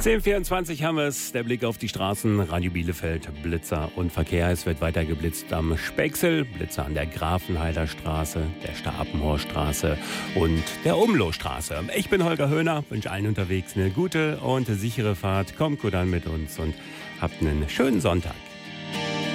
10:24 haben wir es. Der Blick auf die Straßen. Radio Bielefeld, Blitzer und Verkehr. Es wird weiter geblitzt am Spexel, Blitzer an der Grafenheider Straße, der Stapenhorststraße und der Umlohstraße. Ich bin Holger Höhner, wünsche allen unterwegs eine gute und sichere Fahrt. Kommt gut an mit uns und habt einen schönen Sonntag.